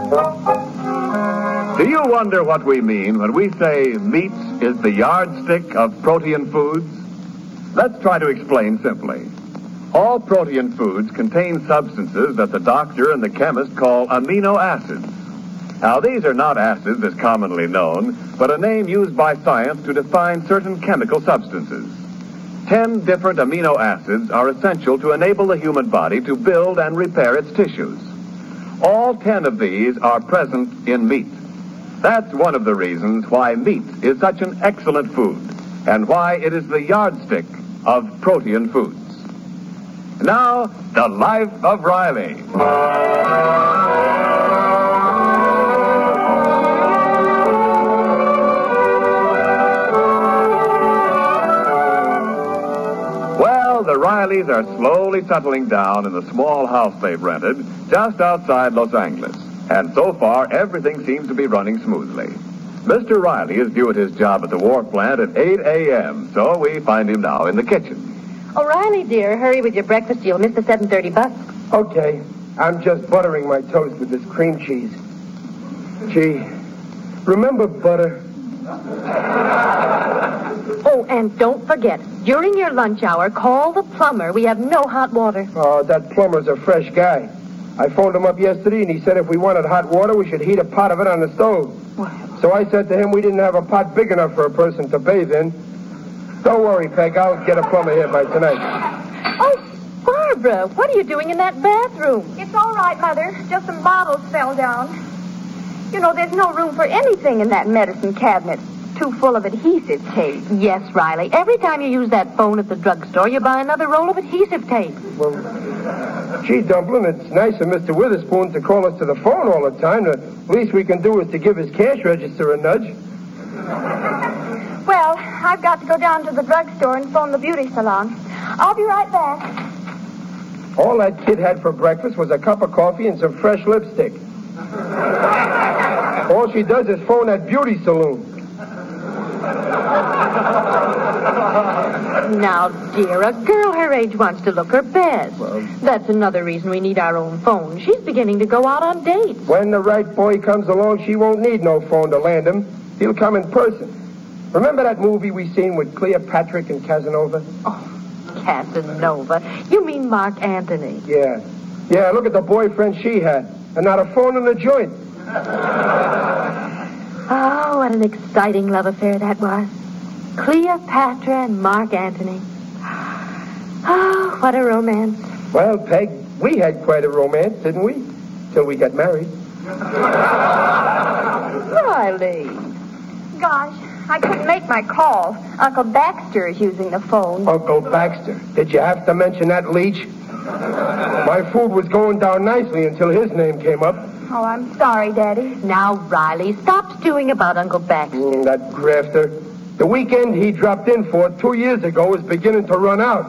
Do you wonder what we mean when we say meat is the yardstick of protein foods? Let's try to explain simply. All protein foods contain substances that the doctor and the chemist call amino acids. Now, these are not acids as commonly known, but a name used by science to define certain chemical substances. 10 different amino acids are essential to enable the human body to build and repair its tissues. All 10 of these are present in meat. That's one of the reasons why meat is such an excellent food and why it is the yardstick of protein foods. Now, the life of Riley. Well, the Rileys are slowly settling down in the small house they've rented just outside Los Angeles. And so far, everything seems to be running smoothly. Mr. Riley is due at his job at the wharf plant at 8 a.m., so we find him now in the kitchen. O'Reilly, dear, hurry with your breakfast. You'll miss the 7:30 bus. Okay, I'm just buttering my toast with this cream cheese. Gee, remember butter? Oh, and don't forget, during your lunch hour, call the plumber. We have no hot water. Oh, that plumber's a fresh guy. I phoned him up yesterday, and he said if we wanted hot water, we should heat a pot of it on the stove. Well. So I said to him we didn't have a pot big enough for a person to bathe in. Don't worry, Peg. I'll get a plumber here by tonight. Oh, Barbara, what are you doing in that bathroom? It's all right, Mother. Just some bottles fell down. You know, there's no room for anything in that medicine cabinet. Too full of adhesive tape. Yes, Riley. Every time you use that phone at the drugstore, you buy another roll of adhesive tape. Well, gee, Dumplin', it's nice of Mr. Witherspoon to call us to the phone all the time. The least we can do is to give his cash register a nudge. Well, I've got to go down to the drugstore and phone the beauty salon. I'll be right back. All that kid had for breakfast was a cup of coffee and some fresh lipstick. All she does is phone that beauty saloon. Now, dear, a girl her age wants to look her best. Well, that's another reason we need our own phone. She's beginning to go out on dates. When the right boy comes along, she won't need no phone to land him. He'll come in person. Remember that movie we seen with Cleopatra and Casanova? Oh, Casanova. You mean Mark Antony? Yeah. Yeah, look at the boyfriend she had. And not a phone in the joint. Oh, what an exciting love affair that was. Cleopatra and Mark Antony. Oh, what a romance. Well, Peg, we had quite a romance, didn't we? Till we got married. Riley. Gosh, I couldn't make my call. Uncle Baxter is using the phone. Uncle Baxter. Did you have to mention that leech? My food was going down nicely until his name came up. Oh, I'm sorry, Daddy. Now, Riley, stop stewing about Uncle Baxter. That grafter. The weekend he dropped in for 2 years ago is beginning to run out.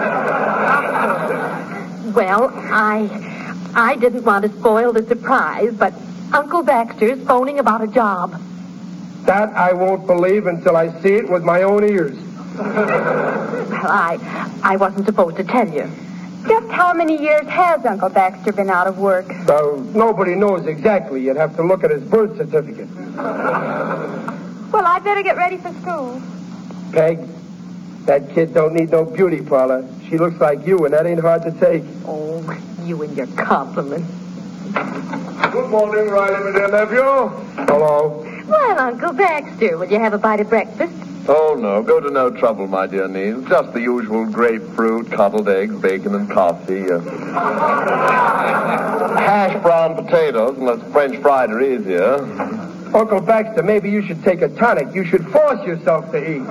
Well, I didn't want to spoil the surprise, but Uncle Baxter's phoning about a job. That I won't believe until I see it with my own ears. Well, I wasn't supposed to tell you. Just how many years has Uncle Baxter been out of work? Nobody knows exactly. You'd have to look at his birth certificate. Well, I'd better get ready for school. Peg, that kid don't need no beauty parlor. She looks like you, and that ain't hard to take. Oh, you and your compliments. Good morning, Riley, my dear nephew. Hello. Well, Uncle Baxter, will you have a bite of breakfast? Oh, no. Go to no trouble, my dear niece. Just the usual grapefruit, cottled eggs, bacon, and coffee. Hash brown potatoes, unless French fried are easier. Uncle Baxter, maybe you should take a tonic. You should force yourself to eat.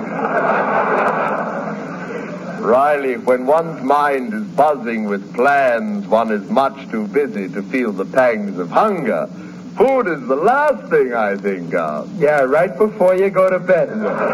Riley, when one's mind is buzzing with plans, one is much too busy to feel the pangs of hunger. Food is the last thing I think of. Yeah, right before you go to bed.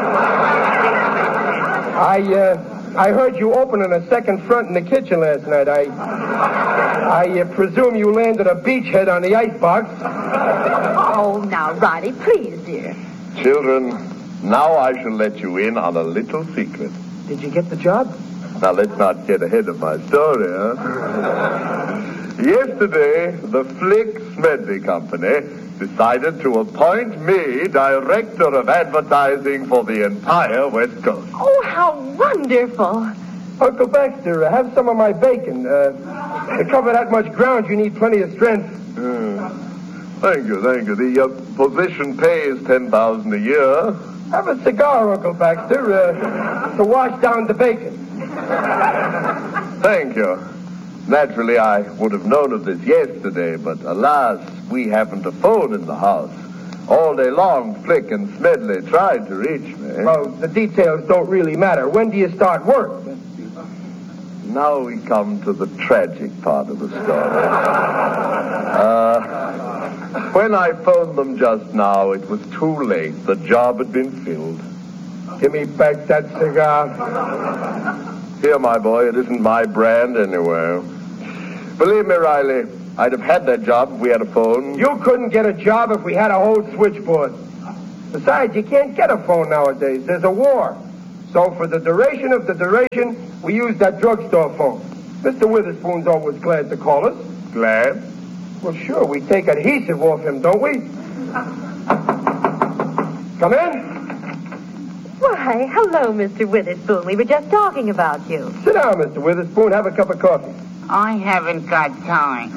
I heard you opening a second front in the kitchen last night. I presume you landed a beachhead on the icebox. Oh, now, Riley, please, dear. Children, now I shall let you in on a little secret. Did you get the job? Now, let's not get ahead of my story, huh? Yesterday, the Flick Smedley Company decided to appoint me director of advertising for the entire West Coast. Oh, how wonderful. Uncle Baxter, have some of my bacon. To cover that much ground, you need plenty of strength. Thank you. The position pays $10,000 a year. Have a cigar, Uncle Baxter, to wash down the bacon. Thank you. Naturally, I would have known of this yesterday, but alas, we haven't a phone in the house. All day long, Flick and Smedley tried to reach me. Well, the details don't really matter. When do you start work? Now we come to the tragic part of the story. When I phoned them just now, it was too late. The job had been filled. Give me back that cigar. Here, my boy, it isn't my brand anywhere. Believe me, Riley, I'd have had that job if we had a phone. You couldn't get a job if we had a whole switchboard. Besides, you can't get a phone nowadays. There's a war. So for the duration of the duration, we use that drugstore phone. Mr. Witherspoon's always glad to call us. Glad? Well, sure, we take adhesive off him, don't we? Come in. Why, hello, Mr. Witherspoon. We were just talking about you. Sit down, Mr. Witherspoon. Have a cup of coffee. I haven't got time.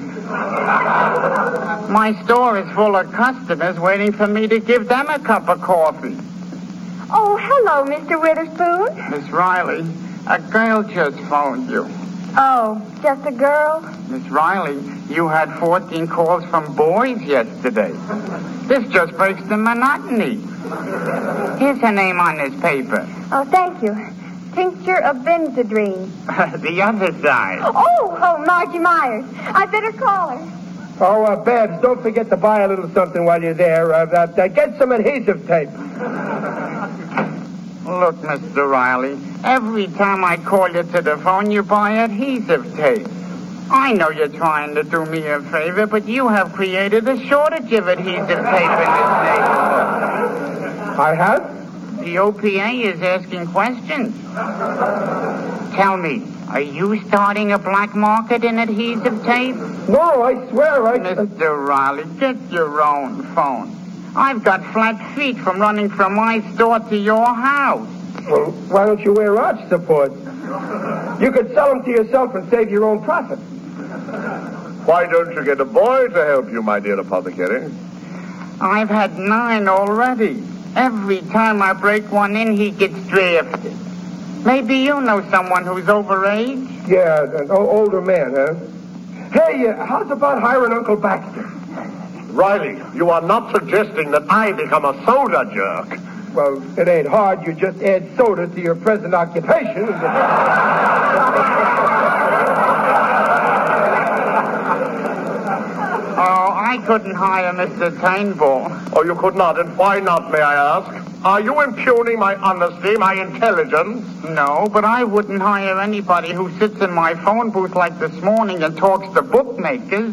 My store is full of customers waiting for me to give them a cup of coffee. Oh, hello, Mr. Witherspoon. Miss Riley, a girl just phoned you. Oh, just a girl? Miss Riley, you had 14 calls from boys yesterday. This just breaks the monotony. Here's her name on this paper. Oh, thank you. Tincture of Benzedrine. The other side. Oh, Margie Myers. I better call her. Oh, Babs, don't forget to buy a little something while you're there. Get some adhesive tape. Look, Mr. Riley, every time I call you to the phone, you buy adhesive tape. I know you're trying to do me a favor, but you have created a shortage of adhesive tape in this neighborhood. I have? The OPA is asking questions. Tell me, are you starting a black market in adhesive tape? No, I swear Mr. Riley, get your own phone. I've got flat feet from running from my store to your house. Well, why don't you wear arch supports? You could sell them to yourself and save your own profit. Why don't you get a boy to help you, my dear apothecary? I've had 9 already. Every time I break one in, he gets drafted. Maybe you know someone who's overage? Yeah, an older man, huh? Hey, how's about hiring Uncle Baxter? Riley, you are not suggesting that I become a soda jerk. Well, it ain't hard. You just add soda to your present occupation. Oh, I couldn't hire Mr. Tainball. Oh, you could not, and why not, may I ask? Are you impugning my honesty, my intelligence? No, but I wouldn't hire anybody who sits in my phone booth like this morning and talks to bookmakers.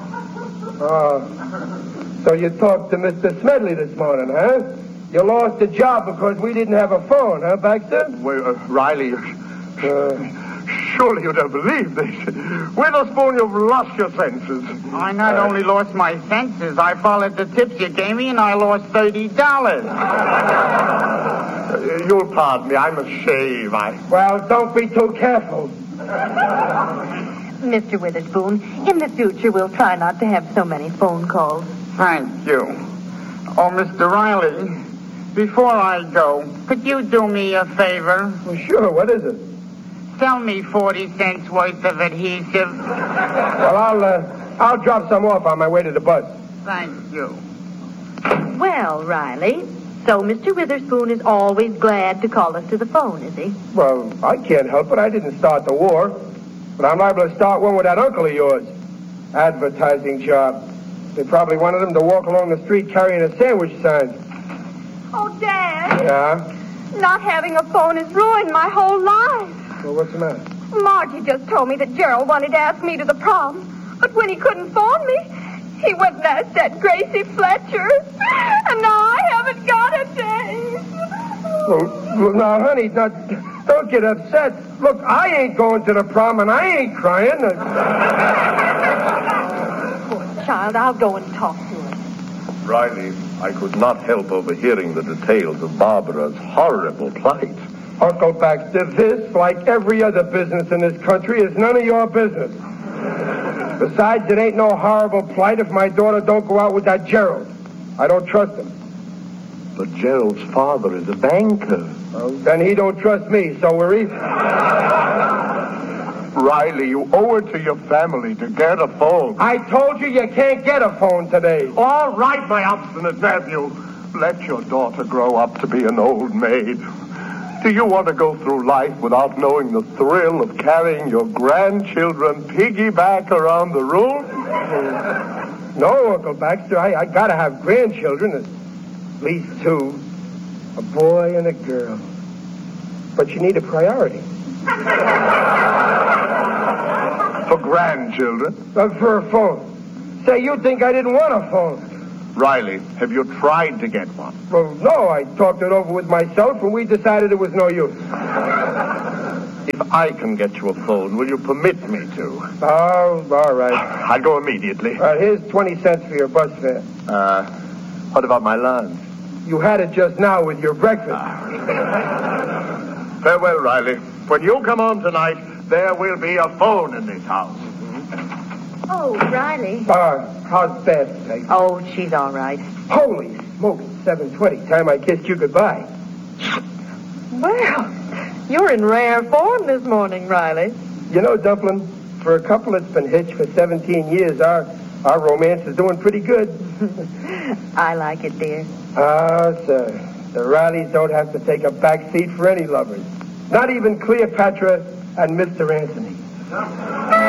So you talked to Mr. Smedley this morning, huh? You lost a job because we didn't have a phone, huh, Baxter? Well, Riley, surely you don't believe this. Witherspoon, you've lost your senses. I not only lost my senses, I followed the tips you gave me and I lost $30. You'll pardon me, I'm a shave. Well, don't be too careful. Mr. Witherspoon, in the future, we'll try not to have so many phone calls. Thank you. Oh, Mr. Riley, before I go, could you do me a favor? Well, sure, what is it? Sell me 40 cents worth of adhesive. Well, I'll drop some off on my way to the bus. Thank you. Well, Riley, so Mr. Witherspoon is always glad to call us to the phone, is he? Well, I can't help it. I didn't start the war. But I'm liable to start one with that uncle of yours. Advertising job. They probably wanted him to walk along the street carrying a sandwich sign. Oh, Dad. Yeah? Not having a phone has ruined my whole life. Well, what's the matter? Margie just told me that Gerald wanted to ask me to the prom. But when he couldn't phone me, he went and asked that Gracie Fletcher. And now I haven't got a date. Well, now, honey, don't get upset. Look, I ain't going to the prom and I ain't crying. child. I'll go and talk to her. Riley, I could not help overhearing the details of Barbara's horrible plight. Uncle Baxter, this, like every other business in this country, is none of your business. Besides, it ain't no horrible plight if my daughter don't go out with that Gerald. I don't trust him. But Gerald's father is a banker. Well, then he don't trust me, so we're even. Riley, you owe it to your family to get a phone. I told you can't get a phone today. All right, my obstinate nephew. Let your daughter grow up to be an old maid. Do you want to go through life without knowing the thrill of carrying your grandchildren piggyback around the room? No, Uncle Baxter, I gotta have grandchildren, at least two. A boy and a girl. But you need a priority. For grandchildren? For a phone. Say, you think I didn't want a phone? Riley, have you tried to get one? Well, no, I talked it over with myself, and we decided it was no use. If I can get you a phone, will you permit me to? Oh, all right. I'll go immediately. Here's 20 cents for your bus fare. What about my lunch? You had it just now with your breakfast. Farewell, Riley. When you come home tonight, there will be a phone in this house. Oh, Riley. How's Beth, Peg? Oh, she's all right. Holy smokes, 7:20. Time I kissed you goodbye. Well, you're in rare form this morning, Riley. You know, Dumplin', for a couple that's been hitched for 17 years, our romance is doing pretty good. I like it, dear. Sir. The Rileys don't have to take a back seat for any lovers. Not even Cleopatra and Mr. Anthony.